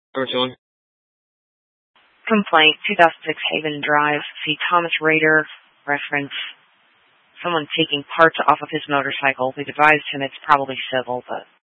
Number 2. Complaint, 2006 Haven Drive. See Thomas Rader, reference. Someone taking parts off of his motorcycle. We've advised him it's probably civil, but